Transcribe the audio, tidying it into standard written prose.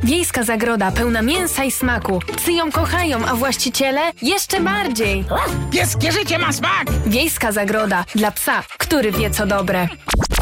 Wiejska zagroda pełna mięsa i smaku. Psy ją kochają, a właściciele jeszcze bardziej. Pieskie życie ma smak! Wiejska zagroda dla psa, który wie co dobre.